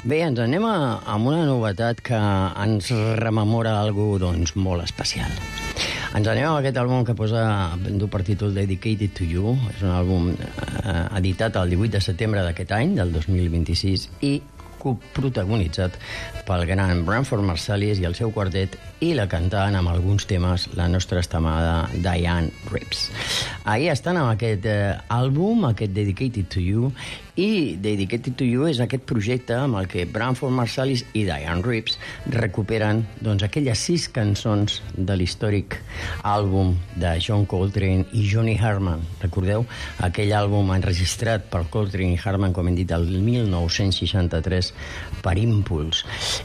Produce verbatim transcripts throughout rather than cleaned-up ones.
Bé, ens anem a, amb una novetat que ens rememora algo doncs, molt especial. Ens anem amb aquest àlbum que posa du per títol Dedicated to You. És un àlbum eh, editat el divuit de setembre d'aquest any, del dos mil vint-i-sis, i protagonitzat pel gran Branford Marsalis i el seu quartet, i la cantant amb alguns temes la nostra estimada Diane Reeves. Ahir estan amb aquest eh, àlbum, aquest Dedicated to You, i Dedicated to You és aquest projecte amb el que Branford Marsalis i Diane Reeves recuperen doncs, aquelles sis cançons de l'històric àlbum de John Coltrane i Johnny Harman. Recordeu? Aquell àlbum enregistrat per Coltrane i Harman, com hem dit, el mil nou-cents seixanta-tres per Impulse.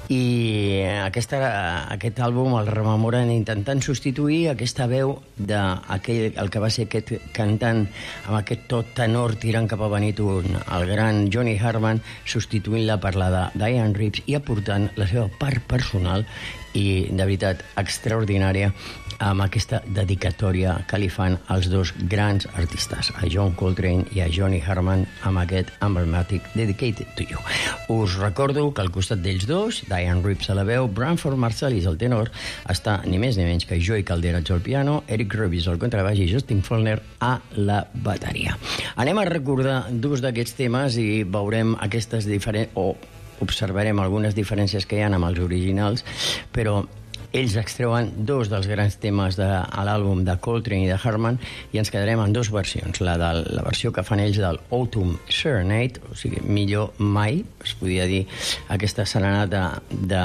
I aquesta, aquest àlbum el rememoren intentant substituir aquesta veu d'aquell, el que va ser aquest cantant amb aquest tot tenor tirant cap a baríton, el gran Johnny Harman, substituint-la per la de Diane Reeves i aportant la seva part personal i, de veritat, extraordinària amb aquesta dedicatòria que li fan els dos grans artistes, a John Coltrane i a Johnny Harman, amb aquest emblemàtic Dedicated to You. Us recordo que al costat d'ells dos, Diane Reeves a la veu, Branford Marsalis al tenor, està ni més ni menys que Joey Calderach al piano, Eric Reeves al contrabaix i Justin Faulkner a la bateria. Anem a recordar dos d'aquests temes i veurem aquestes diferents... o observarem algunes diferències que hi ha amb els originals, però ells extreuen dos dels grans temes de l'àlbum de Coltrane i de Harman i ens quedarem en dues versions. La, de, la versió que fan ells del Autumn Serenade, o sigui, millor mai, es podia dir, aquesta serenata de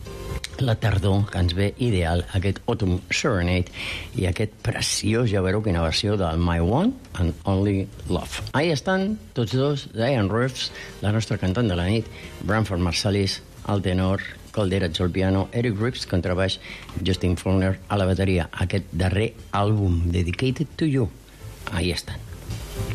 la tardor que ens ve ideal, aquest Autumn Serenade, i aquest preciós, ja veureu quina versió del My One and Only Love. Ahí estan tots dos, Diane Reeves, la nostra cantant de la nit, Branford Marsalis al tenor, Calderach al piano, Eric Reeves contrabaix, Justin Faulkner a la bateria. Aquest darrer àlbum, Dedicated to You. Ahí estan.